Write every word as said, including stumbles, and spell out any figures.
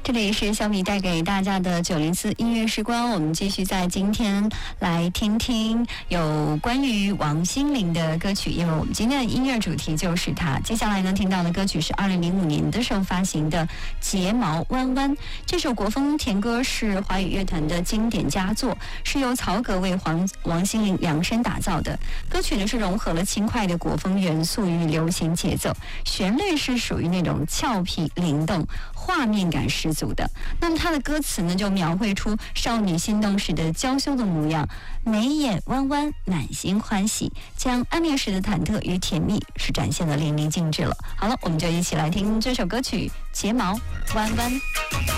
这里是小米带给大家的九零四音乐时光，我们继续在今天来听听有关于王心凌的歌曲，因为我们今天的音乐主题就是它。接下来呢，听到的歌曲是二零零五年的时候发行的《睫毛弯弯》。这首国风甜歌是华语乐坛的经典佳作，是由曹格为黄王心凌量身打造的。歌曲呢是融合了轻快的国风元素与流行节奏，旋律是属于那种俏皮灵动，画面感十足的。那么它的歌词呢，就描绘出少女心动时的娇羞的模样，眉眼弯弯，满心欢喜，将暗恋时的忐忑与甜蜜是展现得淋漓尽致了。好了，我们就一起来听这首歌曲《睫毛弯弯》。